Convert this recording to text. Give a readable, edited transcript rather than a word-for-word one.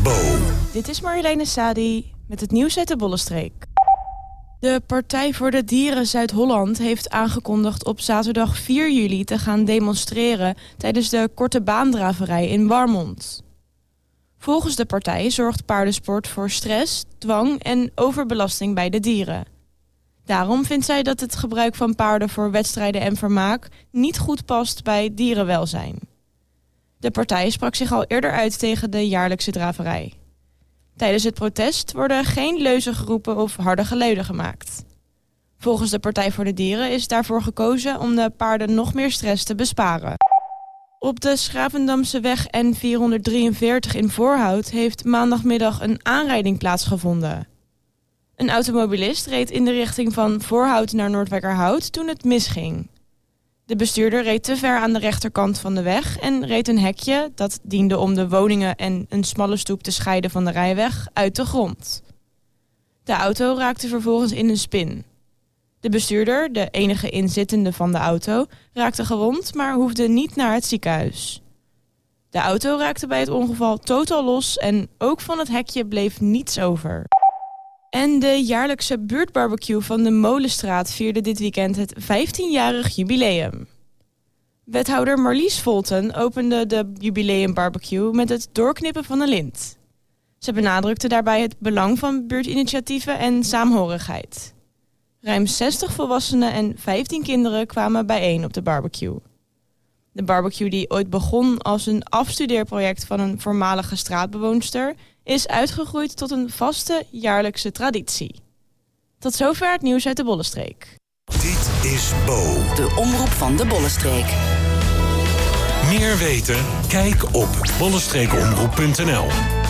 Bo. Dit is Marjoleine Sadi met het nieuws uit de Bollenstreek. De Partij voor de Dieren Zuid-Holland heeft aangekondigd op zaterdag 4 juli te gaan demonstreren tijdens de korte baandraverij in Warmond. Volgens de partij zorgt paardensport voor stress, dwang en overbelasting bij de dieren. Daarom vindt zij dat het gebruik van paarden voor wedstrijden en vermaak niet goed past bij dierenwelzijn. De partij sprak zich al eerder uit tegen de jaarlijkse draverij. Tijdens het protest worden geen leuzen geroepen of harde geluiden gemaakt. Volgens de Partij voor de Dieren is daarvoor gekozen om de paarden nog meer stress te besparen. Op de Schravendamseweg N443 in Voorhout heeft maandagmiddag een aanrijding plaatsgevonden. Een automobilist reed in de richting van Voorhout naar Noordwijkerhout toen het misging. De bestuurder reed te ver aan de rechterkant van de weg en reed een hekje, dat diende om de woningen en een smalle stoep te scheiden van de rijweg, uit de grond. De auto raakte vervolgens in een spin. De bestuurder, de enige inzittende van de auto, raakte gewond, maar hoefde niet naar het ziekenhuis. De auto raakte bij het ongeval totaal los en ook van het hekje bleef niets over. En de jaarlijkse buurtbarbecue van de Molenstraat vierde dit weekend het 15-jarig jubileum. Wethouder Marlies Volten opende de jubileumbarbecue met het doorknippen van een lint. Ze benadrukte daarbij het belang van buurtinitiatieven en saamhorigheid. Ruim 60 volwassenen en 15 kinderen kwamen bijeen op de barbecue. De barbecue, die ooit begon als een afstudeerproject van een voormalige straatbewoonster, is uitgegroeid tot een vaste jaarlijkse traditie. Tot zover het nieuws uit de Bollenstreek. Dit is Bo. De omroep van de Bollenstreek. Meer weten? Kijk op bollenstreekomroep.nl.